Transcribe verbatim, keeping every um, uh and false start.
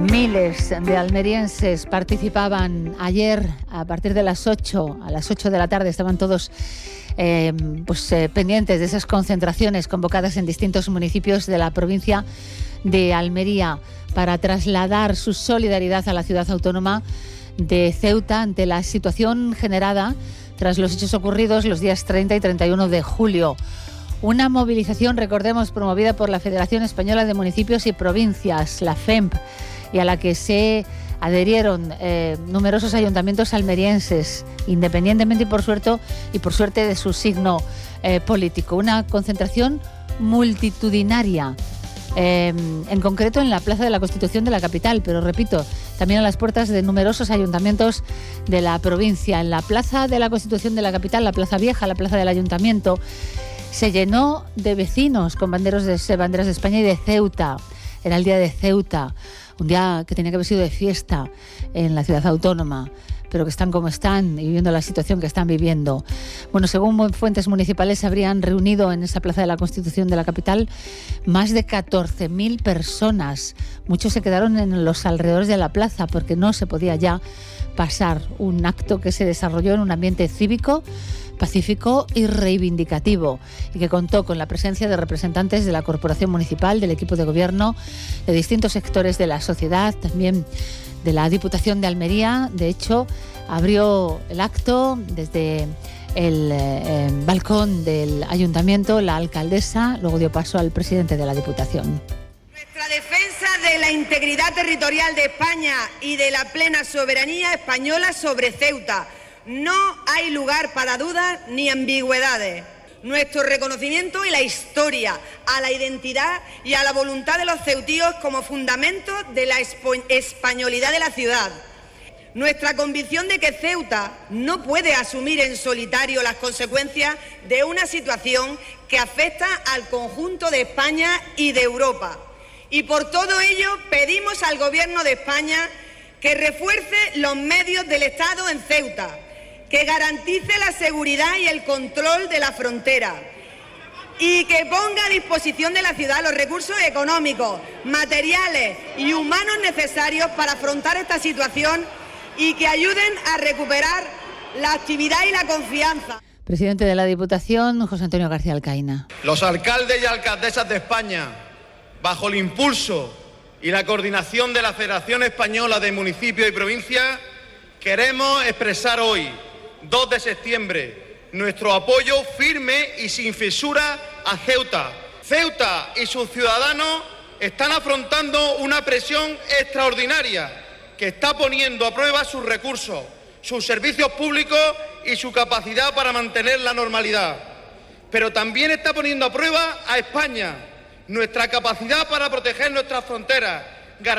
Miles de almerienses participaban ayer a partir de las ocho, a las ocho de la tarde, estaban todos eh, pues, eh, pendientes de esas concentraciones convocadas en distintos municipios de la provincia de Almería para trasladar su solidaridad a la ciudad autónoma de Ceuta ante la situación generada tras los hechos ocurridos los días treinta y treinta y uno de julio. Una movilización, recordemos, promovida por la Federación Española de Municipios y Provincias, la F E M P, y a la que se adherieron eh, numerosos ayuntamientos almerienses, independientemente y por suerte, y por suerte de su signo eh, político. Una concentración multitudinaria, eh, en concreto en la Plaza de la Constitución de la capital, pero repito, también a las puertas de numerosos ayuntamientos de la provincia. En la Plaza de la Constitución de la capital, la Plaza Vieja, la Plaza del Ayuntamiento, se llenó de vecinos con banderas de, banderas de España y de Ceuta. Era el día de Ceuta, un día que tenía que haber sido de fiesta en la ciudad autónoma, pero que están como están y viviendo la situación que están viviendo. Bueno, según fuentes municipales, se habrían reunido en esa Plaza de la Constitución de la capital más de catorce mil personas. Muchos se quedaron en los alrededores de la plaza porque no se podía ya pasar. Un acto que se desarrolló en un ambiente cívico, pacífico y reivindicativo, y que contó con la presencia de representantes de la Corporación Municipal, del equipo de gobierno, de distintos sectores de la sociedad, también de la Diputación de Almería. De hecho, abrió el acto desde el eh, balcón del ayuntamiento la alcaldesa, luego dio paso al presidente de la Diputación. Nuestra defensa de la integridad territorial de España y de la plena soberanía española sobre Ceuta. No hay lugar para dudas ni ambigüedades. Nuestro reconocimiento y la historia, a la identidad y a la voluntad de los ceutíos como fundamento de la españolidad de la ciudad. Nuestra convicción de que Ceuta no puede asumir en solitario las consecuencias de una situación que afecta al conjunto de España y de Europa. Y por todo ello pedimos al Gobierno de España que refuerce los medios del Estado en Ceuta, que garantice la seguridad y el control de la frontera y que ponga a disposición de la ciudad los recursos económicos, materiales y humanos necesarios para afrontar esta situación y que ayuden a recuperar la actividad y la confianza. Presidente de la Diputación, José Antonio García Alcaina. Los alcaldes y alcaldesas de España, bajo el impulso y la coordinación de la Federación Española de Municipios y Provincias, queremos expresar hoy, dos de septiembre, nuestro apoyo firme y sin fisura a Ceuta. Ceuta y sus ciudadanos están afrontando una presión extraordinaria que está poniendo a prueba sus recursos, sus servicios públicos y su capacidad para mantener la normalidad. Pero también está poniendo a prueba a España, nuestra capacidad para proteger nuestras fronteras